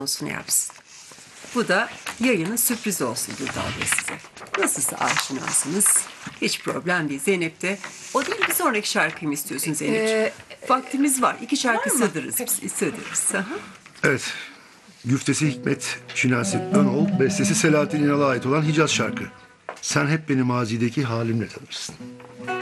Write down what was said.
olsun yapsın. Bu da yayının sürpriz olsun Dürdal Bey size. Nasılsa aşinasınız. Hiç problem değil. Zeynep de. O değil, bir sonraki şarkıyı mı istiyorsun Zeynep'ciğim? Vaktimiz var. 2 şarkı sığdırırız. Sığdırırız. Aha. Evet. Güftesi Hikmet Şinasi Önol, bestesi Selahattin İnal'a ait olan Hicaz şarkı. Sen hep beni mazideki halimle tanırsın.